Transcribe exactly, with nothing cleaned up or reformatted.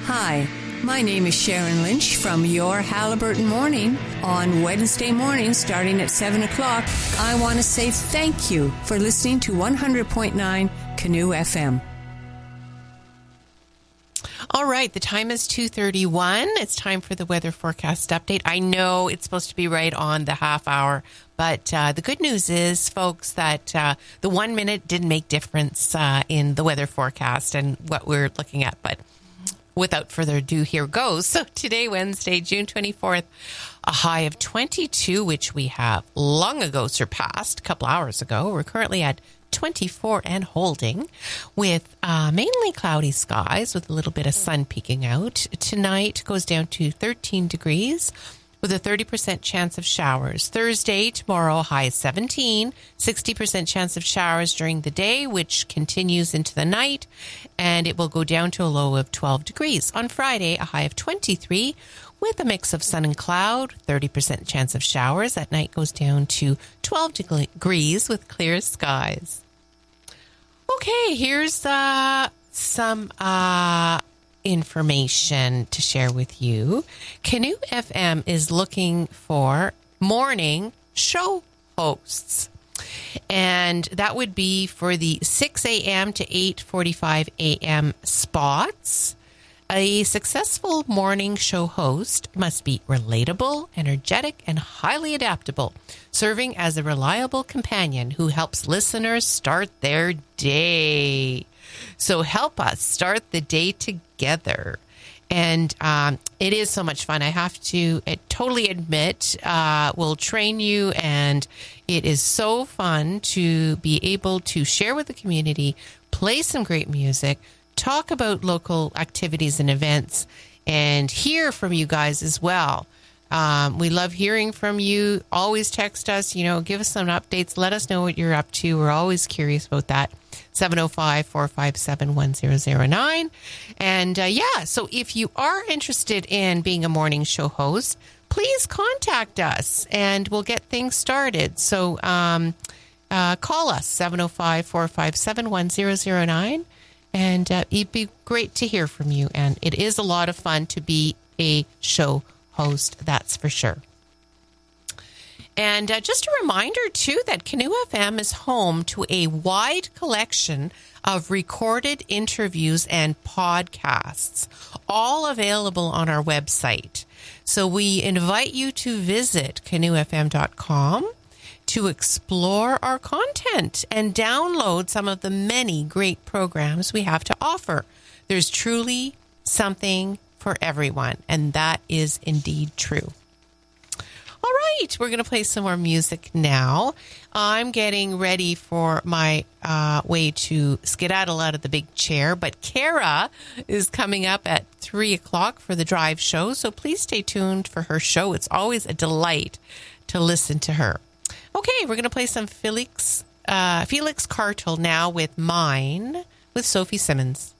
Hi, my name is Sharon Lynch from Your Halliburton Morning. On Wednesday morning, starting at seven o'clock, I want to say thank you for listening to one hundred point nine Canoe F M. All right, the time is two thirty-one. It's time for the weather forecast update. I know it's supposed to be right on the half hour, but uh, the good news is, folks, that uh, the one minute didn't make difference uh, in the weather forecast and what we're looking at. But without further ado, here goes. So today, Wednesday, June twenty-fourth, a high of twenty-two, which we have long ago surpassed a couple hours ago. We're currently at twenty-four and holding, with uh, mainly cloudy skies with a little bit of sun peeking out. Tonight goes down to thirteen degrees with a thirty percent chance of showers. Thursday, tomorrow, high seventeen, sixty percent chance of showers during the day, which continues into the night, and it will go down to a low of twelve degrees. On Friday, a high of twenty-three with a mix of sun and cloud, thirty percent chance of showers. At night goes down to twelve degrees with clear skies. Okay, here's uh, some uh, information to share with you. Canoe F M is looking for morning show hosts. And that would be for the six a.m. to eight forty-five a.m. spots. A successful morning show host must be relatable, energetic, and highly adaptable, serving as a reliable companion who helps listeners start their day. So help us start the day together. And um, it is so much fun. I have to uh, totally admit, uh, we'll train you, and it is so fun to be able to share with the community, play some great music, talk about local activities and events, and hear from you guys as well. Um, we love hearing from you. Always text us, you know, give us some updates. Let us know what you're up to. We're always curious about that. seven oh five, four five seven, one oh oh nine. And uh, yeah, so if you are interested in being a morning show host, please contact us and we'll get things started. So um, uh, call us, seven oh five, four five seven, one oh oh nine. And uh, it'd be great to hear from you. And it is a lot of fun to be a show host, that's for sure. And uh, just a reminder, too, that Canoe F M is home to a wide collection of recorded interviews and podcasts, all available on our website. So we invite you to visit canoe f m dot com to explore our content and download some of the many great programs we have to offer. There's truly something for everyone, and that is indeed true. All right, we're going to play some more music now. I'm getting ready for my uh, way to skedaddle out of the big chair, but Kara is coming up at three o'clock for the drive show, so please stay tuned for her show. It's always a delight to listen to her. Okay, we're going to play some Felix, uh, Felix Cartal now with Mine with Sophie Simmons.